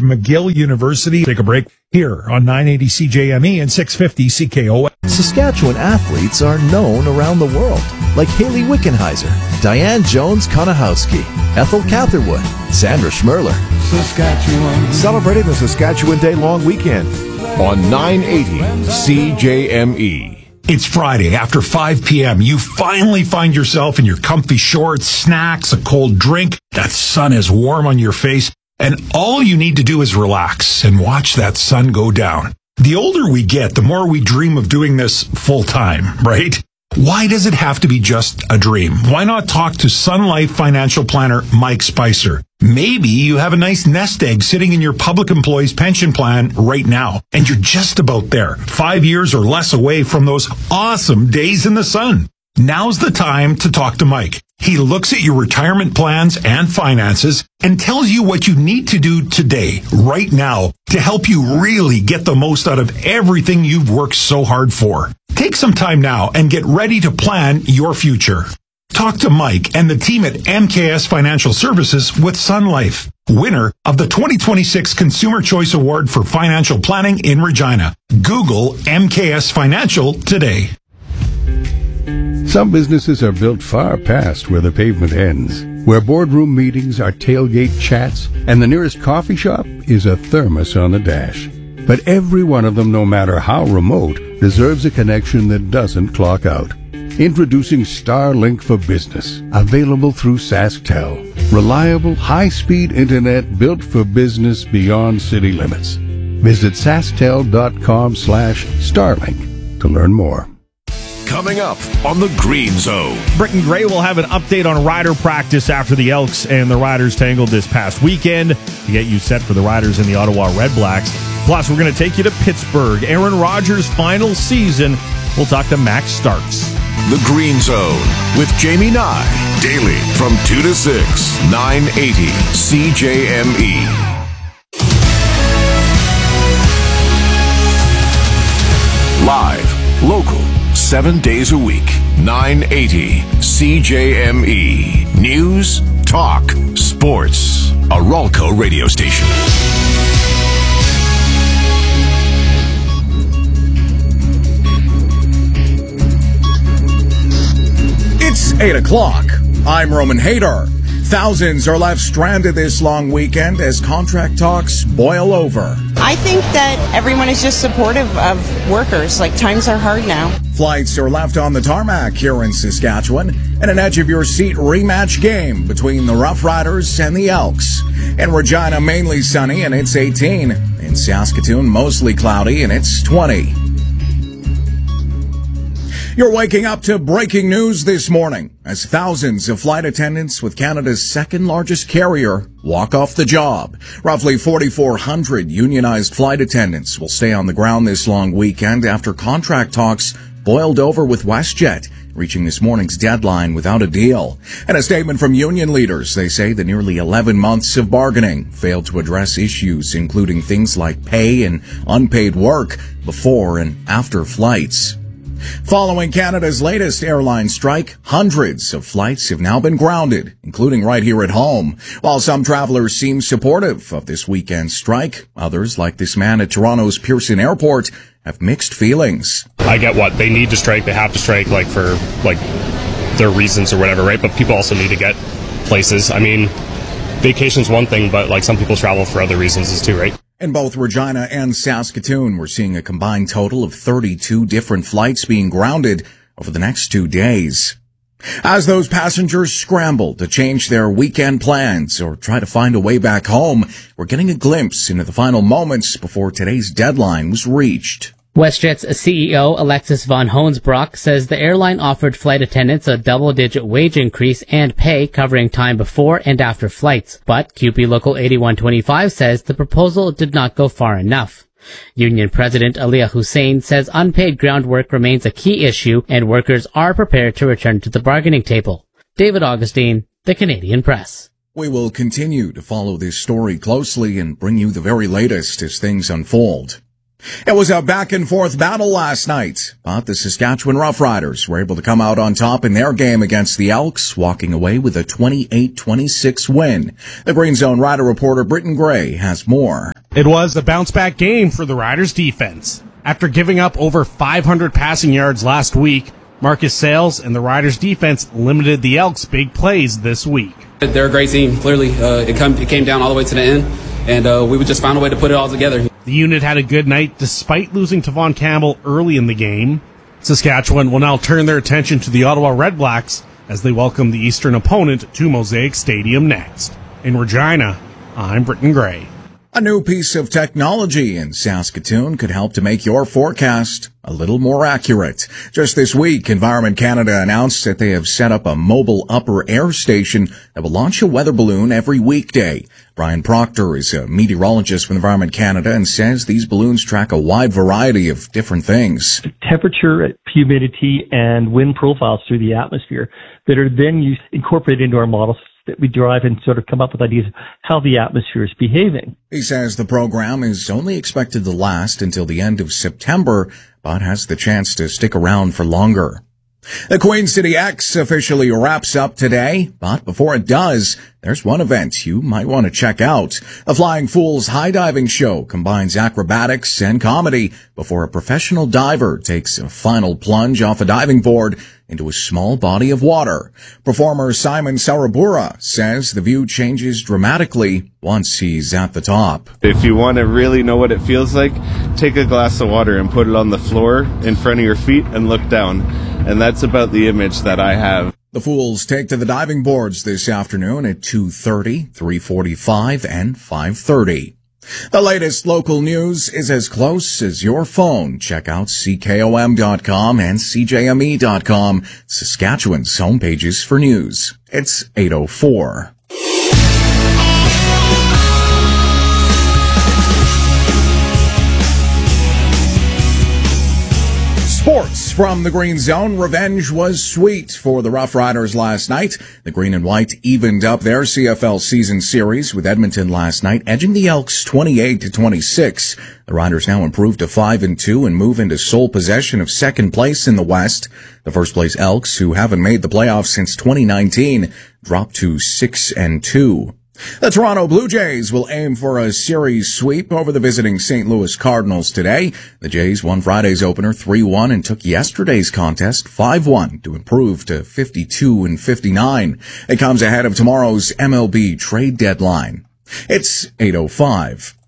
McGill University. Take a break here on 980 CJME and 650 CKOS. Saskatchewan athletes are known around the world, like Haley Wickenheiser, Diane Jones-Konahowski, Ethel Catherwood, Sandra Schmerler. Saskatchewan. Celebrating the Saskatchewan Day long weekend on 980 CJME. It's Friday after 5 p.m. You finally find yourself in your comfy shorts, snacks, a cold drink. That sun is warm on your face, and all you need to do is relax and watch that sun go down. The older we get, the more we dream of doing this full time, right? Why does it have to be just a dream? Why not talk to Sun Life financial planner Mike Spicer? Maybe you have a nice nest egg sitting in your public employee's pension plan right now, and you're just about there, 5 years or less away from those awesome days in the sun. Now's the time to talk to Mike. He looks at your retirement plans and finances and tells you what you need to do today, right now, to help you really get the most out of everything you've worked so hard for. Take some time now and get ready to plan your future. Talk to Mike and the team at MKS Financial Services with Sun Life, winner of the 2026 Consumer Choice Award for Financial Planning in Regina. Google MKS Financial today. Some businesses are built far past where the pavement ends, where boardroom meetings are tailgate chats, and the nearest coffee shop is a thermos on the dash. But every one of them, no matter how remote, deserves a connection that doesn't clock out. Introducing Starlink for Business, available through SaskTel. Reliable, high-speed internet built for business beyond city limits. Visit sasktel.com/Starlink to learn more. Coming up on the Green Zone. Britton Gray will have an update on rider practice after the Elks and the Riders tangled this past weekend to get you set for the Riders and the Ottawa Redblacks. Plus, we're going to take you to Pittsburgh. Aaron Rodgers' final season. We'll talk to Max Starks. The Green Zone with Jamie Nye. Daily from 2 to 6, 980 CJME. Live, local, 7 days a week, 980 CJME. News, talk, sports. A Ralco radio station. It's 8 o'clock. I'm Roman Hader. Thousands are left stranded this long weekend as contract talks boil over. I think that everyone is just supportive of workers. Like, times are hard now. Flights are left on the tarmac here in Saskatchewan in an edge-of-your-seat rematch game between the Rough Riders and the Elks. In Regina, mainly sunny, and it's 18. In Saskatoon, mostly cloudy, and it's 20. You're waking up to breaking news this morning as thousands of flight attendants with Canada's second largest carrier walk off the job. Roughly 4,400 unionized flight attendants will stay on the ground this long weekend after contract talks boiled over with WestJet, reaching this morning's deadline without a deal. In a statement from union leaders, they say the nearly 11 months of bargaining failed to address issues including things like pay and unpaid work before and after flights. Following Canada's latest airline strike, hundreds of flights have now been grounded, including right here at home. While some travelers seem supportive of this weekend's strike, others, like this man at Toronto's Pearson Airport, have mixed feelings. I get what they need to strike. They have to strike for their reasons or whatever, right? But people also need to get places. I mean, vacation's one thing, but some people travel for other reasons too, right? In both Regina and Saskatoon, we're seeing a combined total of 32 different flights being grounded over the next 2 days. As those passengers scramble to change their weekend plans or try to find a way back home, we're getting a glimpse into the final moments before today's deadline was reached. WestJet's CEO Alexis von Hoensbroek says the airline offered flight attendants a double-digit wage increase and pay covering time before and after flights. But QP Local 8125 says the proposal did not go far enough. Union President Aliyah Hussein says unpaid ground work remains a key issue and workers are prepared to return to the bargaining table. David Augustine, The Canadian Press. We will continue to follow this story closely and bring you the very latest as things unfold. It was a back-and-forth battle last night, but the Saskatchewan Roughriders were able to come out on top in their game against the Elks, walking away with a 28-26 win. The Green Zone Rider reporter Britton Gray has more. It was a bounce-back game for the Riders' defense. After giving up over 500 passing yards last week, Marcus Sales and the Riders' defense limited the Elks' big plays this week. They're a great team. Clearly, it came down all the way to the end, and we would just find a way to put it all together. The unit had a good night despite losing Tavon Campbell early in the game. Saskatchewan will now turn their attention to the Ottawa Redblacks as they welcome the Eastern opponent to Mosaic Stadium next. In Regina, I'm Britton Gray. A new piece of technology in Saskatoon could help to make your forecast a little more accurate. Just this week, Environment Canada announced that they have set up a mobile upper air station that will launch a weather balloon every weekday. Brian Proctor is a meteorologist with Environment Canada and says these balloons track a wide variety of different things. Temperature, humidity, and wind profiles through the atmosphere that are then incorporated into our models that we derive and sort of come up with ideas of how the atmosphere is behaving. He says the program is only expected to last until the end of September, but has the chance to stick around for longer. The Queen City X officially wraps up today, but before it does, there's one event you might want to check out. The Flying Fools High Diving Show combines acrobatics and comedy before a professional diver takes a final plunge off a diving board into a small body of water. Performer Simon Sarabura says the view changes dramatically once he's at the top. If you want to really know what it feels like, take a glass of water and put it on the floor in front of your feet and look down. And that's about the image that I have. The Fools take to the diving boards this afternoon at 2:30, 3:45, and 5:30. The latest local news is as close as your phone. Check out CKOM.com and CJME.com, Saskatchewan's homepages for news. It's 8:04. Sports from the Green Zone. Revenge was sweet for the Rough Riders last night. The Green and White evened up their CFL season series with Edmonton last night, edging the Elks 28-26. The Riders now improve to 5-2 and move into sole possession of second place in the West. The first place Elks, who haven't made the playoffs since 2019, dropped to 6-2. The Toronto Blue Jays will aim for a series sweep over the visiting St. Louis Cardinals today. The Jays won Friday's opener 3-1 and took yesterday's contest 5-1 to improve to 52-59. It comes ahead of tomorrow's MLB trade deadline. It's 8:05.